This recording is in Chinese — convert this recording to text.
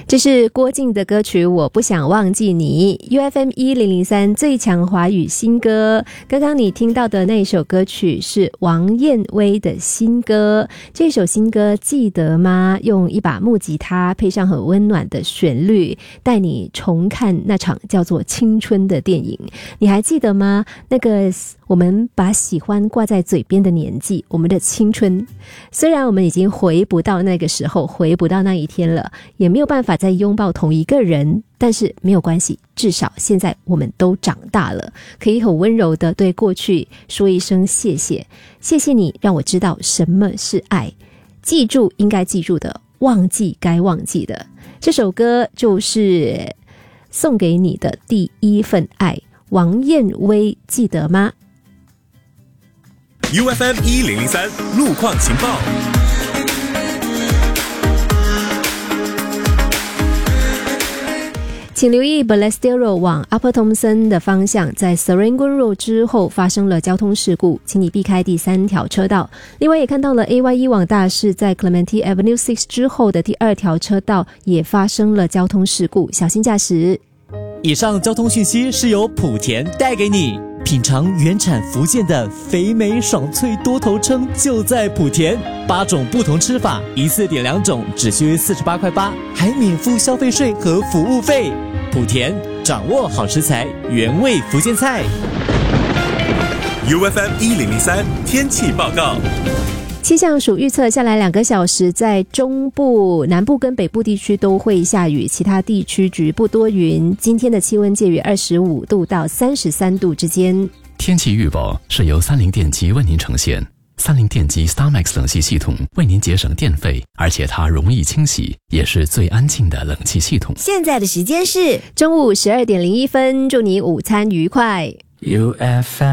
这是郭靖的歌曲《我不想忘记你》，UFM 1003最强华语新歌。刚刚你听到的那一首歌曲是王燕威的新歌，这首新歌记得吗？用一把木吉他配上很温暖的旋律，带你重看那场叫做青春的电影。你还记得吗？那个我们把喜欢挂在嘴边的年纪，我们的青春。虽然我们已经回不到那个时候，回不到那一天了，也没有办法再拥抱同一个人，但是没有关系，至少现在我们都长大了，可以很温柔的对过去说一声谢谢，谢谢你让我知道什么是爱，记住应该记住的，忘记该忘记的。这首歌就是送给你的第一份爱，王燕威，记得吗？ UFM 1003路况情报。 请留意 Balestier 往 Upper Thomson 的方向，在 Serangoon Road 之后发生了交通事故，请你避开第3条车道。另外也看到了 AYE 往大市在 Clementi Avenue 6之后的第2条车道也发生了交通事故，小心驾驶。 以上交通讯息是由莆田带给你。品尝原产福建的肥美爽脆多头鲭就在莆田，8种不同吃法，一次点2种只需48.8块，还免付消费税和服务费。莆田掌握好食材，原味福建菜。 UFM 1003天气报告。 气象署预测下来2个小时，在中部、南部跟北部地区都会下雨，其他地区局部多云。今天的气温介于25度到33度之间。 天气预报是由30电机为您呈现。30电机 StarMax 冷气系统为您节省电费，而且它容易清洗，也是最安静的冷气系统。 现在的时间是中午12点01分，祝你午餐愉快。 UFM